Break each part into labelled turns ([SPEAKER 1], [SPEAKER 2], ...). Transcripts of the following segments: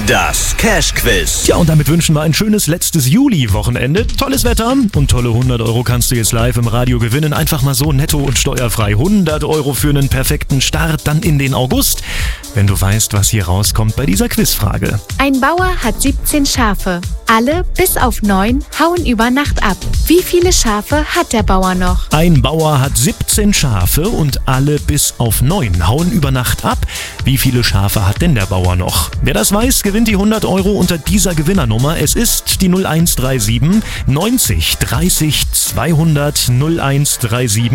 [SPEAKER 1] Das Cash-Quiz.
[SPEAKER 2] Ja, und damit wünschen wir ein schönes letztes Juli-Wochenende. Tolles Wetter und tolle 100 Euro kannst du jetzt live im Radio gewinnen. Einfach mal so netto und steuerfrei. 100 Euro für einen perfekten Start dann in den August. Wenn du weißt, was hier rauskommt bei dieser Quizfrage.
[SPEAKER 3] Ein Bauer hat 17 Schafe. Alle, bis auf 9, hauen über Nacht ab. Wie viele Schafe hat der Bauer noch?
[SPEAKER 2] Ein Bauer hat 17 Schafe und alle bis auf 9 hauen über Nacht ab. Wie viele Schafe hat denn der Bauer noch? Wer das weiß, gewinnt die 100 Euro unter dieser Gewinnernummer. Es ist die 0137 90 30 200 0137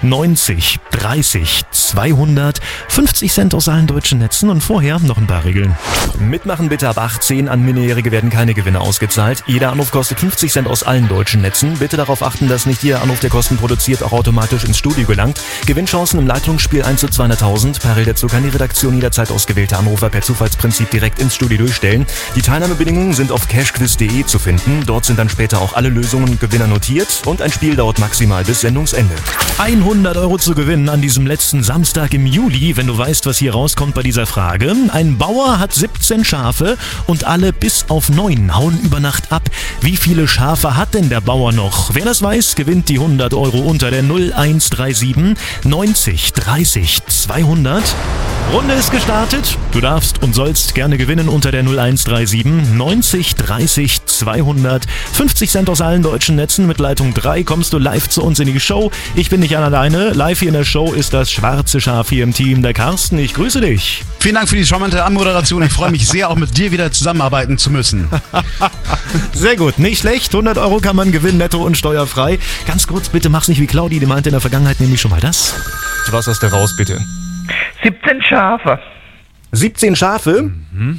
[SPEAKER 2] 90 30 200. 50 Cent aus allen deutschen Netzen und vorher noch ein paar Regeln. Mitmachen bitte ab 18. An Minderjährige werden keine Gewinne ausgezahlt. Jeder Anruf kostet 50 Cent aus allen deutschen Netzen. Bitte darauf achten, dass nicht jeder Anruf, der Kosten produziert, auch automatisch ins Studio gelangt. Gewinnchancen im Leitungsspiel 1 zu 200.000. Parallel dazu kann die Redaktion jederzeit ausgewählte Anrufer per Zufallsprinzip direkt ins Studio durchstellen. Die Teilnahmebedingungen sind auf cashquiz.de zu finden. Dort sind dann später auch alle Lösungen und Gewinner notiert und ein Spiel dauert maximal bis Sendungsende. 100 Euro zu gewinnen an diesem letzten Samstag im Juli, wenn du weißt, was hier rauskommt bei dieser Frage. Ein Bauer hat 17 Schafe und alle bis auf 9 hauen über Nacht ab. Wie viele Schafe hat denn der Bauer noch? Wer das weiß, gewinnt die 100 Euro unter der 0137 90 30 200. Runde ist gestartet. Du darfst und sollst gerne gewinnen unter der 0137 90 30 200. 50 Cent aus allen deutschen Netzen. Mit Leitung 3 kommst du live zu uns in die Show. Ich bin nicht alleine. Live hier in der Show ist das schwarze Schaf hier im Team, der Carsten. Ich grüße dich.
[SPEAKER 4] Vielen Dank für die charmante Anmoderation. Ich freue mich sehr, auch mit dir wieder zusammenarbeiten zu müssen.
[SPEAKER 2] Sehr gut, nicht schlecht. 100 Euro kann man gewinnen, netto und steuerfrei. Ganz kurz, bitte mach's nicht wie Claudi, die meinte in der Vergangenheit nämlich schon mal das. Was hast du raus, bitte?
[SPEAKER 5] 17 Schafe.
[SPEAKER 2] 17 Schafe?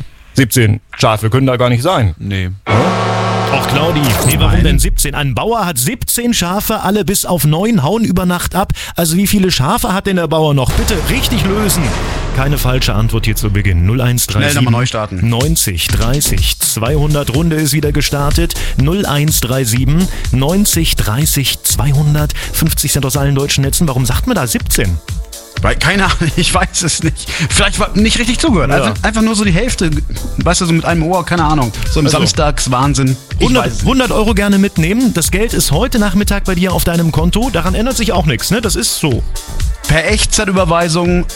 [SPEAKER 2] 17 Schafe können da gar nicht sein.
[SPEAKER 4] Nee.
[SPEAKER 2] Auch Claudi, nee, warum denn 17? Ein Bauer hat 17 Schafe, alle bis auf 9 hauen über Nacht ab. Also wie viele Schafe hat denn der Bauer noch? Bitte richtig lösen. Keine falsche Antwort hier zu Beginn. 0137
[SPEAKER 4] Schnell nochmal neu starten.
[SPEAKER 2] 90 30 200. Runde ist wieder gestartet. 0137 90 30 200. 50 Cent aus allen deutschen Netzen. Warum sagt man da 17?
[SPEAKER 4] Keine Ahnung, ich weiß es nicht. Vielleicht war nicht richtig zugehört.
[SPEAKER 2] Ja.
[SPEAKER 4] Einfach nur so die Hälfte, weißt du, so mit einem Ohr, keine Ahnung. So im
[SPEAKER 2] Also,
[SPEAKER 4] Samstagswahnsinn.
[SPEAKER 2] 100 Euro gerne mitnehmen. Das Geld ist heute Nachmittag bei dir auf deinem Konto. Daran ändert sich auch nichts, ne? Das ist so.
[SPEAKER 4] Per Echtzeitüberweisung